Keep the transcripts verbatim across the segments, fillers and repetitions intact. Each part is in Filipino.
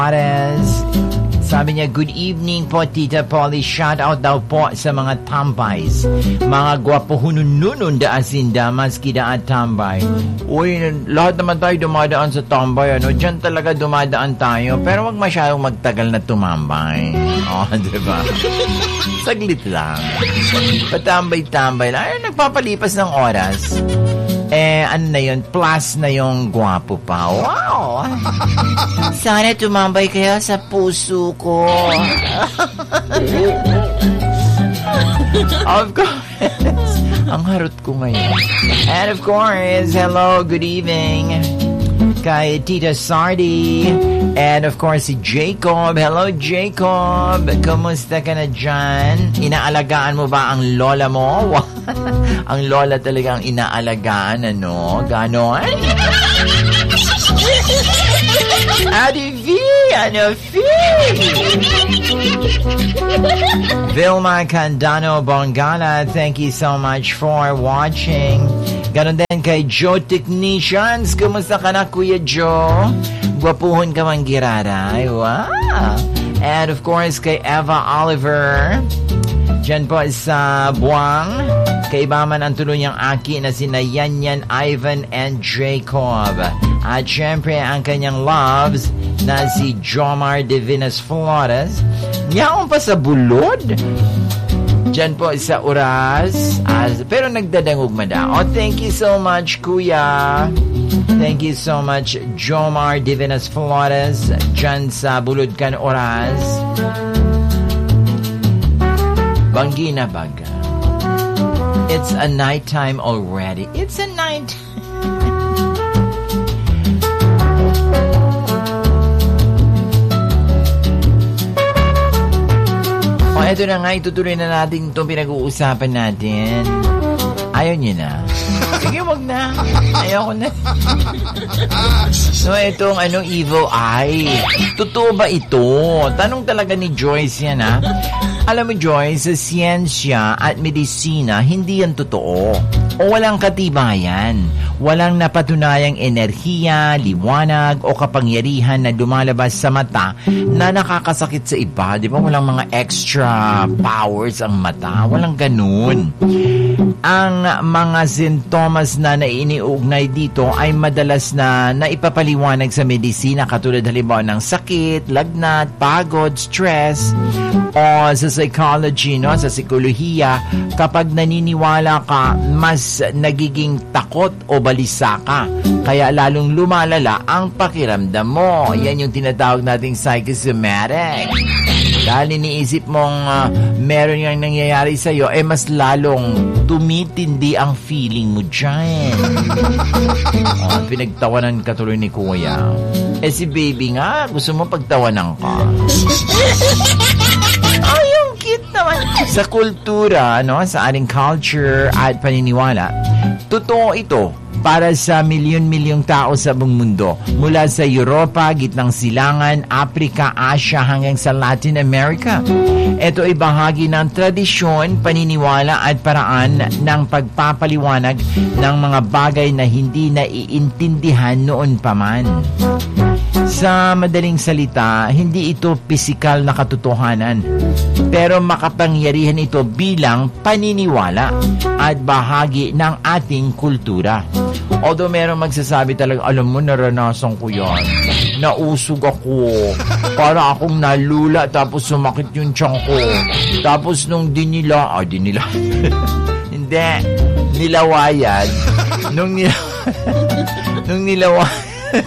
Flores. Sabi niya, good evening po, Tita Polly. Shout out daw po sa mga tambays. Mga gwapo hunununun da asinda, maski da at tambay. Uy, lahat naman tayo dumadaan sa tambay. Ano? Diyan talaga dumadaan tayo. Pero wag masyadong magtagal na tumambay. O, oh, diba? Saglit lang. Patambay-tambay lang. Ay, nagpapalipas ng oras. Eh, ano na yun? Plus na yung gwapo pa. Wow! Sana tumambay kayo sa puso ko. Of course. Ang harot ko ngayon. And of course, hello, good evening. Kay Tita Sardi. And of course, si Jacob. Hello, Jacob. Kumusta ka na dyan? Inaalagaan mo ba ang lola mo? Ang lola talagang inaalagaan, ano? Ganon? Adi V! Ano, V! Vilma Candano Bongala, thank you so much for watching. Ganon din kay Joe Technicians. Kumusta ka na, Kuya Joe? Gwapuhon ka mang giraray. Wow! And of course, kay Eva Oliver. Diyan po sa Buwang. Kaibaman ang tuluyang aki na sina Yanyan, Ivan, and Jacob. At syempre, ang kanyang loves na si Jomar Divinas Flores. Yaon pa sa Bulod. Diyan po sa Uras. As, pero nagdadangog mada. Oh, thank you so much, Kuya. Thank you so much, Jomar Divinas Flores. Diyan sa Bulod kan Uras. Banggi na baga. It's a nighttime already. It's a night. O, eto na nga. Itutuloy na natin itong pinag-uusapan natin. Ayaw niyo na. Sige, wag na. Ayaw ko na. So, itong anong evil eye. Totoo ba ito? Tanong talaga ni Joyce yan, ha? Alam mo, Joyce, sa siyensya at medisina, hindi yan totoo. O walang katibayan. Walang napatunayang enerhiya, liwanag, o kapangyarihan na lumalabas sa mata na nakakasakit sa iba. Di ba? Walang mga extra powers ang mata. Walang ganun. Ang mga sintomas na nainiugnay dito ay madalas na naipapaliwanag sa medisina katulad halimbawa ng sakit, lagnat, pagod, stress, o sa psychology, no, sa psikolohiya, kapag naniniwala ka, mas nagiging takot o balisa ka. Kaya lalong lumalala ang pakiramdam mo. Yan yung tinatawag nating psychosomatic. Dahil iniisip mong uh, meron yung nangyayari sa'yo, eh mas lalong tumitindi ang feeling mo dyan. Oh, pinagtawanan ka tuloy ni Kuya. Eh si baby nga, gusto mo pagtawanan ka. Ay, yung cute naman. Sa kultura, no, sa ating culture at paniniwala, totoo ito para sa milyon-milyong tao sa buong mundo. Mula sa Europa, Gitnang Silangan, Africa, Asia hanggang sa Latin America. Ito ay bahagi ng tradisyon, paniniwala at paraan ng pagpapaliwanag ng mga bagay na hindi naiintindihan noon pa man. Sa madaling salita, hindi ito pisikal na katotohanan, pero makapangyarihan ito bilang paniniwala at bahagi ng ating kultura. Although merong magsasabi talaga, alam mo, naranasan ko yan. Nausog ako. Para akong nalula tapos sumakit yung tiyan ko. Tapos nung dinila, ah, dinila. Hindi. Nilawayan. Nung nilawayan. nung nilawayan.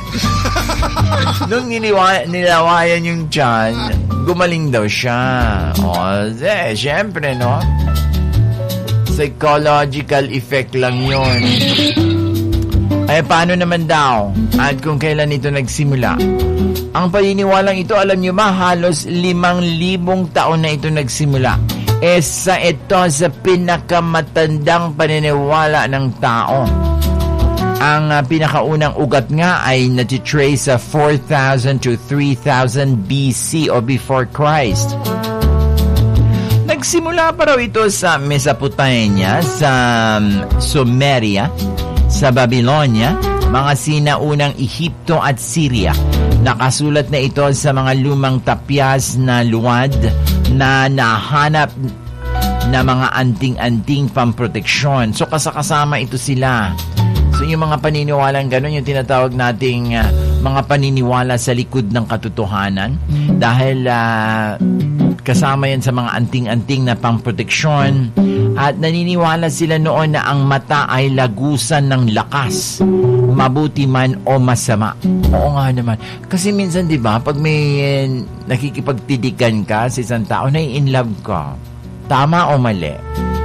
Nung niliwa, nilawayan yung tiyan, gumaling daw siya. O, eh, syempre, no? Psychological effect lang yun. Ay, paano naman daw? At kung kailan ito nagsimula? Ang paniniwalang ito, alam nyo ba, halos limang libong taon na ito nagsimula. Isa ito sa pinakamatandang paniniwala ng tao. Ang uh, pinakaunang ugat nga ay natitrace sa four thousand to three thousand B C o before Christ. Nagsimula pa raw ito sa Mesopotamia, sa um, Sumeria, sa Babylonia, mga sinaunang Ehipto at Syria. Nakasulat na ito sa mga lumang tapyas na luwad na nahanap na mga anting-anting pamproteksyon. So kasakasama ito sila. So yung mga paniniwalang ganun, yung tinatawag nating uh, mga paniniwala sa likod ng katotohanan. Dahil uh, kasama yan sa mga anting-anting na pamproteksyon. At naniniwala sila noon na ang mata ay lagusan ng lakas, mabuti man o masama. Oo nga naman. Kasi minsan, di ba, pag may eh, nakikipagtidikan ka sa isang tao, nai-in love ka. Tama o mali?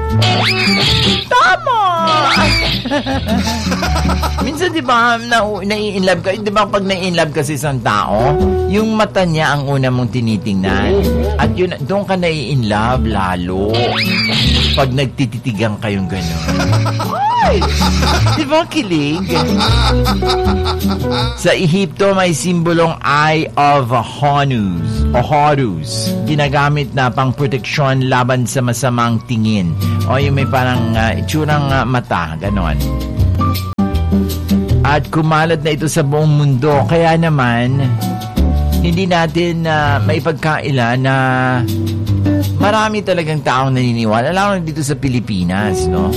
Tama! Minsan, di ba, na, nai-in love ka? Di ba, pag nai-in love ka sa isang tao, yung mata niya ang una mong tinitingnan. At yun, doon ka nai-in love lalo. Pag nagtititigan kayong gano'n. Ay! Di ba kilig? Sa Ehipto, may simbolong Eye of Horus o Horus. Ginagamit na pang proteksyon laban sa masamang tingin. O yung may parang uh, itsurang uh, mata, gano'n. At kumalat na ito sa buong mundo. Kaya naman, hindi natin uh, maipagkaila na marami talagang taong naniniwala, lalo dito sa Pilipinas, no?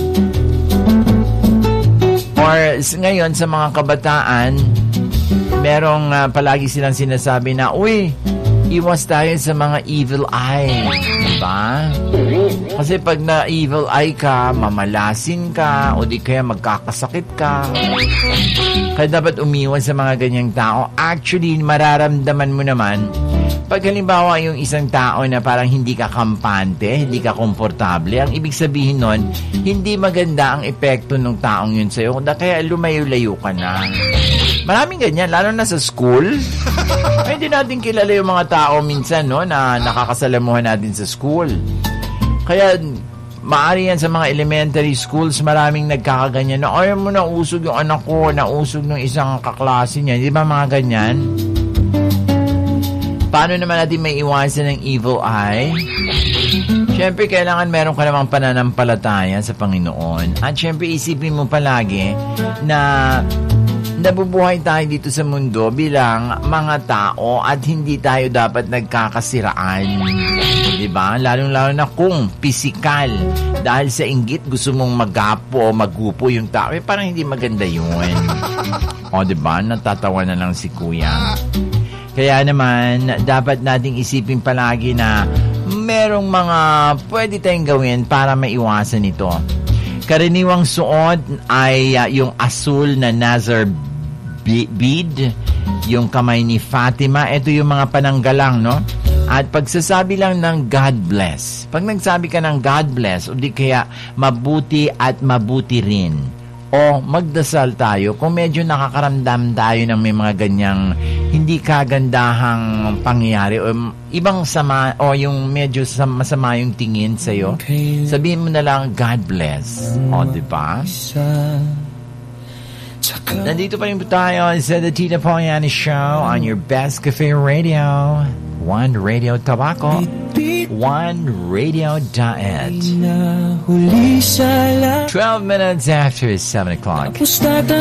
Or ngayon sa mga kabataan, merong uh, palagi silang sinasabi na, uy, iwas tayo sa mga evil eye, diba? Kasi pag na evil eye ka, mamalasin ka, o di kaya magkakasakit ka. Kaya dapat umiwas sa mga ganyang tao. Actually, mararamdaman mo naman, pag halimbawa yung isang tao na parang hindi ka kampante, hindi ka komportable, ang ibig sabihin nun, hindi maganda ang epekto ng taong yun sa'yo, kaya lumayo-layo ka na. Maraming ganyan, lalo na sa school. Ay, hindi natin kilala yung mga tao minsan, no, na nakakasalamuhan natin sa school. Kaya, maari yan sa mga elementary schools, maraming nagkakaganyan na, ayaw mo, nausog yung anak ko, nausog ng isang kaklase niya. Di ba mga ganyan? Paano naman natin may iwasan ng evil eye? Siyempre, kailangan meron ka namang pananampalataya sa Panginoon. At siyempre, isipin mo palagi na nabubuhay tayo dito sa mundo bilang mga tao at hindi tayo dapat nagkakasiraan. Diba? Lalong-lalo na kung pisikal. Dahil sa inggit, gusto mong magapo o magupo yung tao. Eh, parang hindi maganda yun. O, diba? Natatawa na lang si Kuya. Kaya naman, dapat nating isipin palagi na merong mga pwede tayong gawin para maiwasan ito. Karaniwang suot ay uh, yung asul na Nazar bead, yung kamay ni Fatima. Ito yung mga pananggalang, no? At pagsasabi lang ng God bless. Pag nagsabi ka ng God bless, o di kaya mabuti at mabuti rin. O magdasal tayo kung medyo nakakaramdam tayo ng may mga ganyang hindi kagandahang pangyayari o ibang sama o yung medyo masama yung tingin sa'yo, sabihin mo na lang, God bless. O, diba? Nandito pa rin po tayo sa The Tina Poliani Show on your best cafe radio. One Radio Tabaco, One Radio Diet. twelve minutes after seven o'clock.